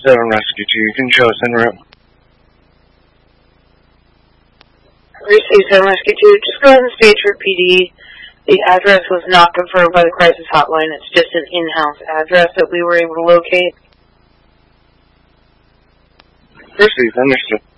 7 Rescue 2, you can show us en route. Received 7 Rescue 2, just go ahead and stage for PD. The address was not confirmed by the crisis hotline. It's just an in-house address that we were able to locate. Received, understood.